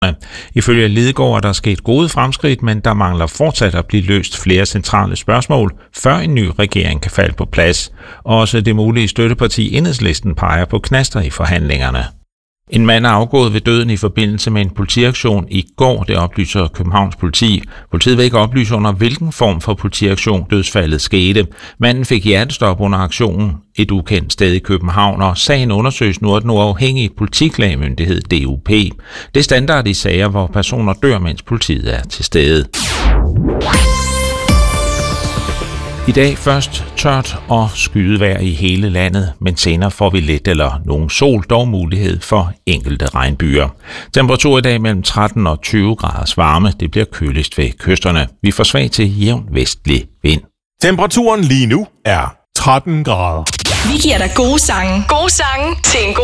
Ifølge Lidegaard er der sket gode fremskridt, men der mangler fortsat at blive løst flere centrale spørgsmål, før en ny regering kan falde på plads. Også det mulige støtteparti Enhedslisten peger på knaster i forhandlingerne. En mand er afgået ved døden i forbindelse med en politiaktion i går, det oplyser Københavns politi. Politiet vil ikke oplyse under, hvilken form for politiaktion dødsfaldet skete. Manden fik hjertestop under aktionen et ukendt sted i København, og sagen undersøges nu af den uafhængige politiklagemyndighed DUP. Det er standard i sager, hvor personer dør, mens politiet er til stede. I dag først tørt og skydevejr i hele landet, men senere får vi lidt eller nogen sol, dog mulighed for enkelte regnbyer. Temperatur i dag mellem 13 og 20 graders varme, det bliver køligst ved kysterne. Vi får svag til jævn vestlig vind. Temperaturen lige nu er 13 grader. Vi giver dig gode sange. Gode sange til en god